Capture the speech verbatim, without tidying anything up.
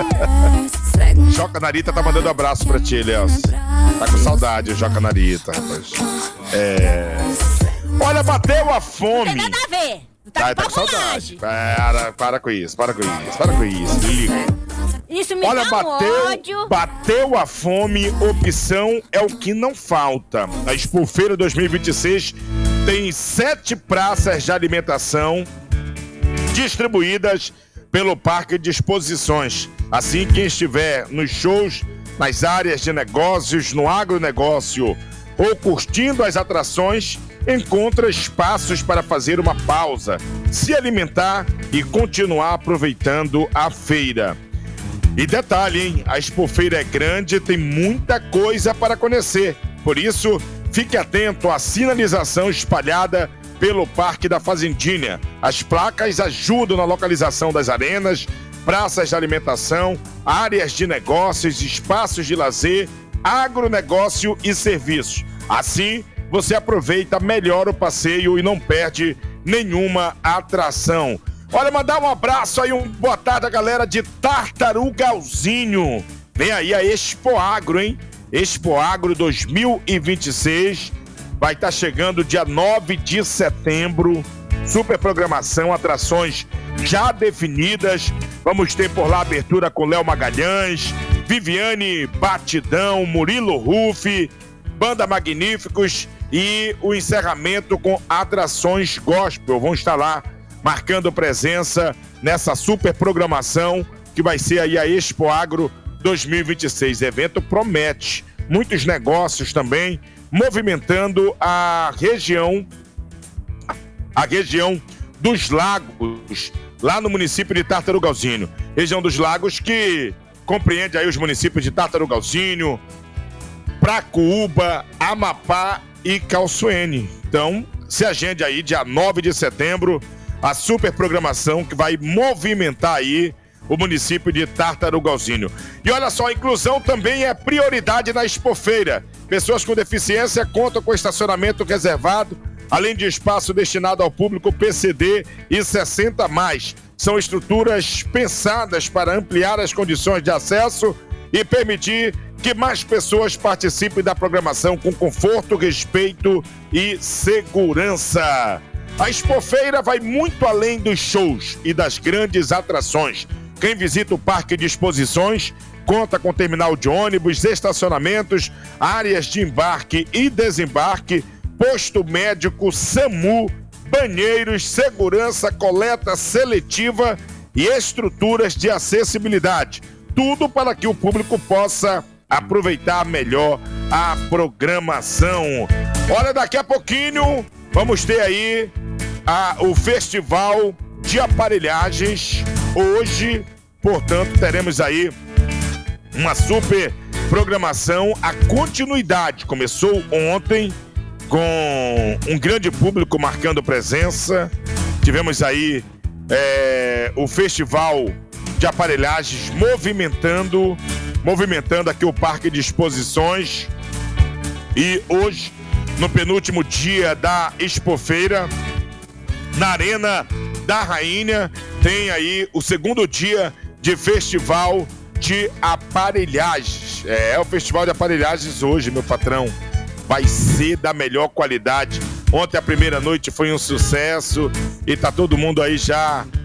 Joca Narita tá mandando um abraço pra ti, Elias. Tá com saudade, o Joca Narita, rapaz. É... Olha, bateu a fome. Não tem nada a ver. Tá, tá, tá com saudade. Para, para com isso, para com isso, para com isso. Liga. Isso me Olha, dá bateu, um ódio. bateu a fome, opção é o que não falta. A Expofeira dois mil e vinte e seis tem sete praças de alimentação distribuídas pelo Parque de Exposições. Assim, quem estiver nos shows, nas áreas de negócios, no agronegócio ou curtindo as atrações, encontra espaços para fazer uma pausa, se alimentar e continuar aproveitando a feira. E detalhe, hein? A Expofeira é grande, tem muita coisa para conhecer. Por isso, fique atento à sinalização espalhada pelo Parque da Fazendinha. As placas ajudam na localização das arenas, praças de alimentação, áreas de negócios, espaços de lazer, agronegócio e serviços. Assim, você aproveita melhor o passeio e não perde nenhuma atração. Olha, mandar um abraço aí, um boa tarde a galera de Tartarugalzinho. Vem aí a Expo Agro, hein? Expo Agro dois mil e vinte e seis. Vai estar chegando dia nove de setembro. Super programação, atrações já definidas. Vamos ter por lá abertura com Léo Magalhães, Viviane Batidão, Murilo Rufi, Banda Magníficos e o encerramento com atrações gospel. Vão estar lá marcando presença nessa super programação que vai ser aí a Expo Agro dois mil e vinte e seis. Evento promete muitos negócios também, movimentando a região, a região dos Lagos, lá no município de Tartarugalzinho. Região dos Lagos que compreende aí os municípios de Tartarugalzinho, Pracuúba, Amapá e Calçoene. Então, se agende aí, dia nove de setembro, a super programação que vai movimentar aí o município de Tartarugalzinho. E olha só, a inclusão também é prioridade na Expofeira. Pessoas com deficiência contam com estacionamento reservado, além de espaço destinado ao público P C D e sessenta mais. São estruturas pensadas para ampliar as condições de acesso e permitir que mais pessoas participem da programação com conforto, respeito e segurança. A Expofeira vai muito além dos shows e das grandes atrações. Quem visita o Parque de Exposições conta com terminal de ônibus, estacionamentos, áreas de embarque e desembarque, posto médico, SAMU, banheiros, segurança, coleta seletiva e estruturas de acessibilidade. Tudo para que o público possa aproveitar melhor a programação. Olha, daqui a pouquinho vamos ter aí a, o Festival de Aparelhagens. Hoje, portanto, teremos aí uma super programação. A continuidade começou ontem com um grande público marcando presença. Tivemos aí é, o Festival de Aparelhagens movimentando, movimentando aqui o Parque de Exposições. E hoje, no penúltimo dia da Expofeira, na Arena da Rainha, tem aí o segundo dia de Festival de Aparelhagens. É, é o Festival de Aparelhagens hoje, meu patrão. Vai ser da melhor qualidade. Ontem a primeira noite foi um sucesso e tá todo mundo aí já